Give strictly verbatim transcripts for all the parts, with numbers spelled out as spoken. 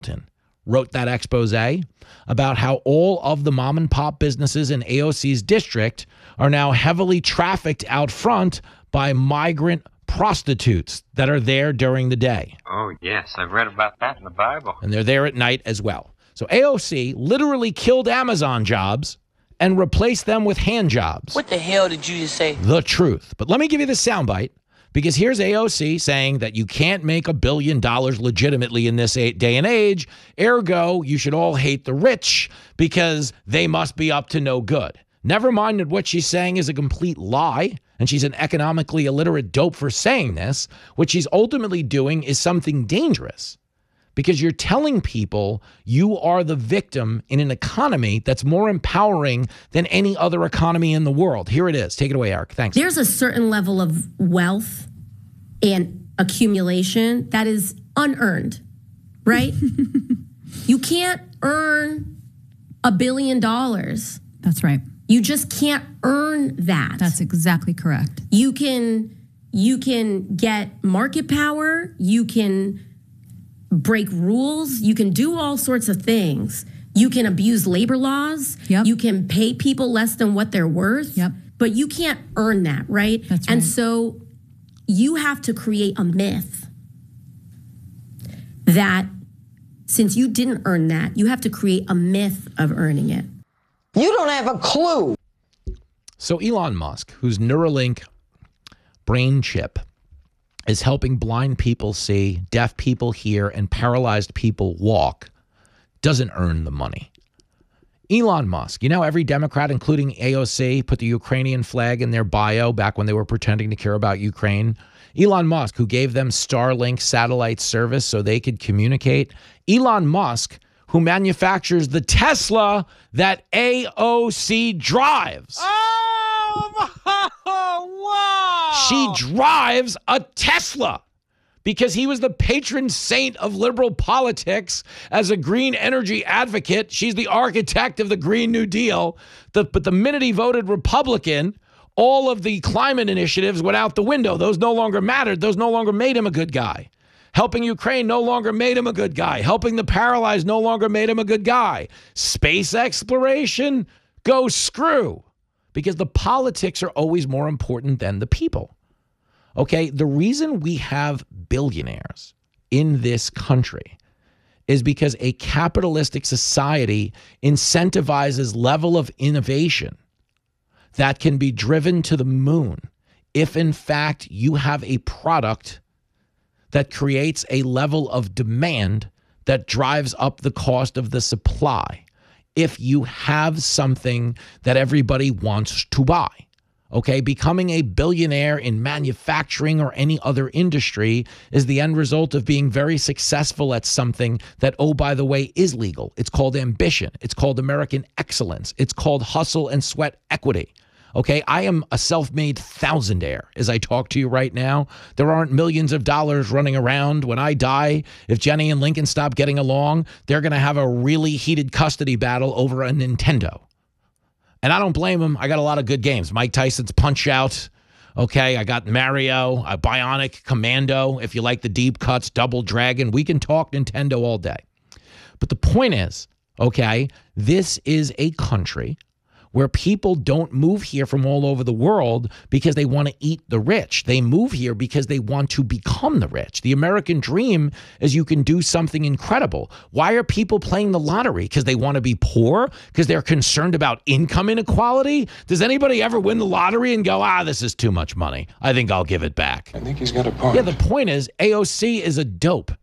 wrote that expose about how all of the mom and pop businesses in A O C's district are now heavily trafficked out front by migrant prostitutes that are there during the day. Oh, yes. I've read about that in the Bible. And they're there at night as well. So A O C literally killed Amazon jobs and replaced them with hand jobs. What the hell did you just say? The truth. But let me give you the soundbite, because here's A O C saying that you can't make a billion dollars legitimately in this day and age. Ergo, you should all hate the rich because they must be up to no good. Never mind that what she's saying is a complete lie, and she's an economically illiterate dope for saying this. What she's ultimately doing is something dangerous, because you're telling people you are the victim in an economy that's more empowering than any other economy in the world. Here it is. Take it away, Eric. Thanks. There's a certain level of wealth and accumulation that is unearned, right? You can't earn a billion dollars. That's right. You just can't earn that. That's exactly correct. You can, you can get market power. You can break rules. You can do all sorts of things. You can abuse labor laws. Yep. You can pay people less than what they're worth. Yep. But you can't earn that, right? That's and right. so you have to create a myth that since you didn't earn that, you have to create a myth of earning it. You don't have a clue. So Elon Musk, whose Neuralink brain chip is helping blind people see, deaf people hear, and paralyzed people walk, doesn't earn the money. Elon Musk, you know, every Democrat, including A O C, put the Ukrainian flag in their bio back when they were pretending to care about Ukraine. Elon Musk, who gave them Starlink satellite service so they could communicate. Elon Musk, who manufactures the Tesla that A O C drives. Oh, wow. She drives a Tesla because he was the patron saint of liberal politics as a green energy advocate. She's the architect of the Green New Deal. The, but the minute he voted Republican, all of the climate initiatives went out the window. Those no longer mattered. Those no longer made him a good guy. Helping Ukraine no longer made him a good guy. Helping the paralyzed no longer made him a good guy. Space exploration? Go screw. Because the politics are always more important than the people. Okay, the reason we have billionaires in this country is because a capitalistic society incentivizes level of innovation that can be driven to the moon if, in fact, you have a product that creates a level of demand that drives up the cost of the supply. If you have something that everybody wants to buy, okay, becoming a billionaire in manufacturing or any other industry is the end result of being very successful at something that, oh, by the way, is legal. It's called ambition. It's called American excellence. It's called hustle and sweat equity. Okay, I am a self-made thousandaire as I talk to you right now. There aren't millions of dollars running around. When I die, if Jenny and Lincoln stop getting along, they're going to have a really heated custody battle over a Nintendo. And I don't blame them. I got a lot of good games. Mike Tyson's Punch-Out. Okay, I got Mario, uh, Bionic Commando. If you like the deep cuts, Double Dragon. We can talk Nintendo all day. But the point is, okay, this is a country where people don't move here from all over the world because they want to eat the rich. They move here because they want to become the rich. The American dream is you can do something incredible. Why are people playing the lottery? Because they want to be poor? Because they're concerned about income inequality? Does anybody ever win the lottery and go, ah, this is too much money. I think I'll give it back. I think he's got a point. Yeah, the point is A O C is a dope.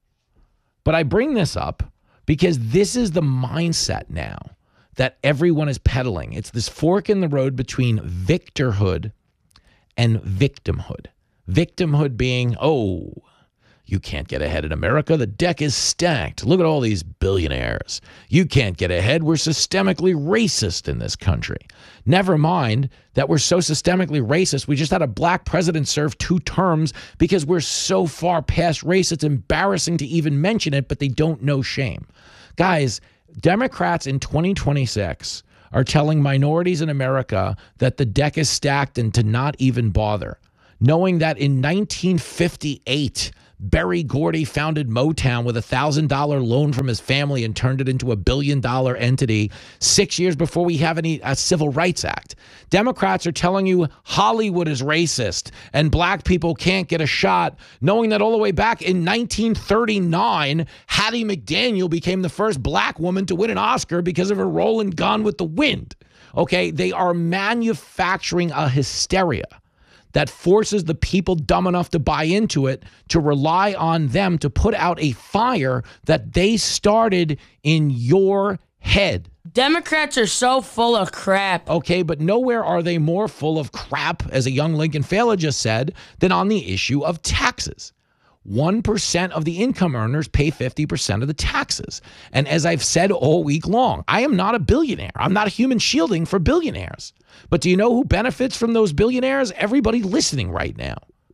But I bring this up because this is the mindset now that everyone is peddling. It's this fork in the road between victorhood and victimhood. Victimhood being, oh, you can't get ahead in America. The deck is stacked. Look at all these billionaires. You can't get ahead. We're systemically racist in this country. Never mind that we're so systemically racist. We just had a black president serve two terms because we're so far past race. It's embarrassing to even mention it, but they don't know shame. Guys, Democrats in twenty twenty-six are telling minorities in America that the deck is stacked and to not even bother, knowing that in nineteen fifty-eight, Berry Gordy founded Motown with a one thousand dollars loan from his family and turned it into a billion dollar entity six years before we have any a Civil Rights Act. Democrats are telling you Hollywood is racist and black people can't get a shot, knowing that all the way back in nineteen thirty-nine, Hattie McDaniel became the first black woman to win an Oscar because of her role in Gone with the Wind. Okay, they are manufacturing a hysteria that forces the people dumb enough to buy into it to rely on them to put out a fire that they started in your head. Democrats are so full of crap. Okay, but nowhere are they more full of crap, as a young Lincoln Fela just said, than on the issue of taxes. one percent of the income earners pay fifty percent of the taxes. And as I've said all week long, I am not a billionaire. I'm not a human shielding for billionaires. But do you know who benefits from those billionaires? Everybody listening right now.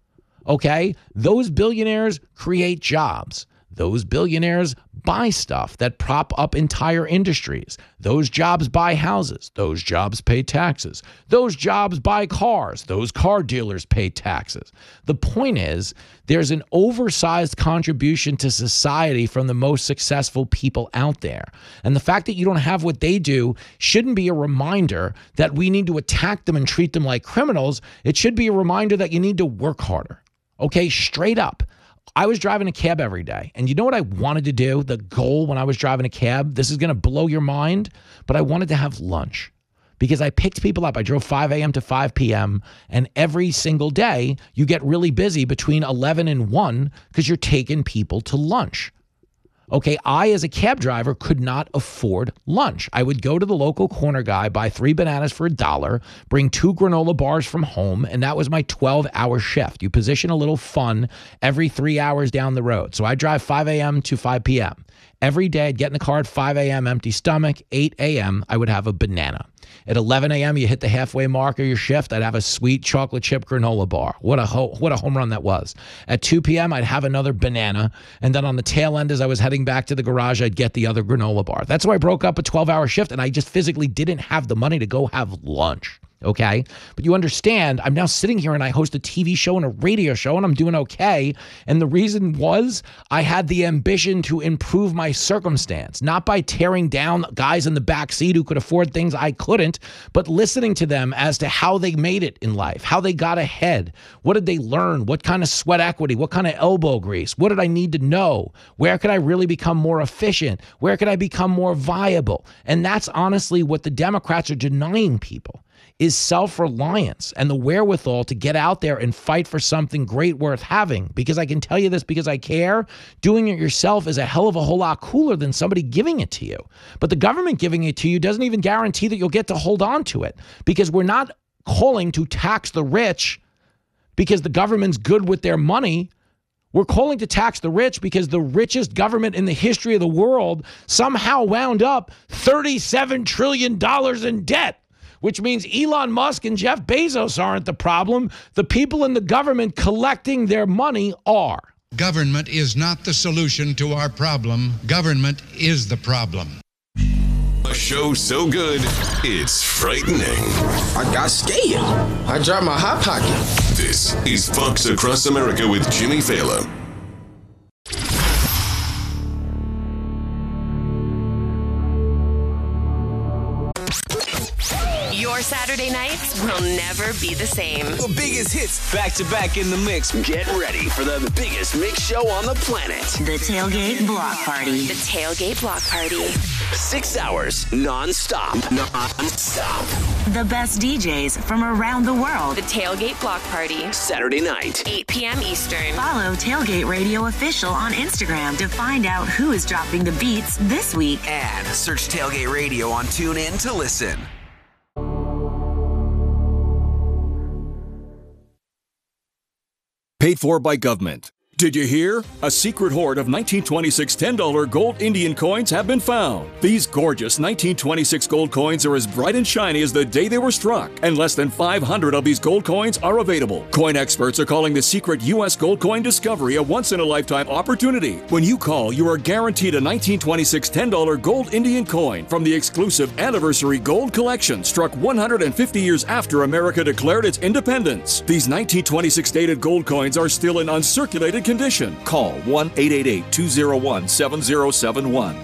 Okay? Those billionaires create jobs. Those billionaires buy stuff that prop up entire industries. Those jobs buy houses. Those jobs pay taxes. Those jobs buy cars. Those car dealers pay taxes. The point is, there's an oversized contribution to society from the most successful people out there. And the fact that you don't have what they do shouldn't be a reminder that we need to attack them and treat them like criminals. It should be a reminder that you need to work harder. Okay, straight up. I was driving a cab every day. And you know what I wanted to do? The goal when I was driving a cab, this is going to blow your mind, but I wanted to have lunch because I picked people up. I drove five a.m. to five p.m. and every single day you get really busy between eleven and one because you're taking people to lunch. Okay, I, as a cab driver, could not afford lunch. I would go to the local corner guy, buy three bananas for a dollar, bring two granola bars from home, and that was my twelve-hour shift. You position a little fun every three hours down the road. So I drive five a.m. to five p.m. Every day, I'd get in the car at five a.m., empty stomach. eight a.m., I would have a banana. At eleven a.m., you hit the halfway mark of your shift, I'd have a sweet chocolate chip granola bar. What a ho- what a home run that was. At two p.m., I'd have another banana. And then on the tail end, as I was heading back to the garage, I'd get the other granola bar. That's why I broke up a twelve-hour shift, and I just physically didn't have the money to go have lunch. Okay? But you understand, I'm now sitting here and I host a T V show and a radio show and I'm doing okay. And the reason was I had the ambition to improve my circumstance, not by tearing down guys in the back seat who could afford things I couldn't, but listening to them as to how they made it in life, how they got ahead. What did they learn? What kind of sweat equity? What kind of elbow grease? What did I need to know? Where could I really become more efficient? Where could I become more viable? And that's honestly what the Democrats are denying people. Is self-reliance and the wherewithal to get out there and fight for something great worth having. Because I can tell you this because I care, doing it yourself is a hell of a whole lot cooler than somebody giving it to you. But the government giving it to you doesn't even guarantee that you'll get to hold on to it, because we're not calling to tax the rich because the government's good with their money. We're calling to tax the rich because the richest government in the history of the world somehow wound up thirty-seven trillion dollars in debt. Which means Elon Musk and Jeff Bezos aren't the problem. The people in the government collecting their money are. Government is not the solution to our problem. Government is the problem. A show so good, it's frightening. I got scared. I dropped my hot pocket. This is Fox Across America with Jimmy Fallon. Your Saturday nights will never be the same. The biggest hits back to back in the mix. Get ready for the biggest mix show on the planet. The Tailgate Block Party. The Tailgate Block Party. Six hours non-stop. Non-stop. The best D Js from around the world. The Tailgate Block Party. Saturday night. eight p.m. Eastern. Follow Tailgate Radio Official on Instagram to find out who is dropping the beats this week. And search Tailgate Radio on TuneIn to listen. Paid for by government. Did you hear? A secret hoard of nineteen twenty-six ten dollar gold Indian coins have been found. These gorgeous nineteen twenty-six gold coins are as bright and shiny as the day they were struck, and less than five hundred of these gold coins are available. Coin experts are calling the secret U S gold coin discovery a once-in-a-lifetime opportunity. When you call, you are guaranteed a nineteen twenty-six ten dollar gold Indian coin from the exclusive Anniversary Gold Collection, struck one hundred fifty years after America declared its independence. These nineteen twenty-six dated gold coins are still in uncirculated condition. Call one eight eight eight, two oh one, seven oh seven one.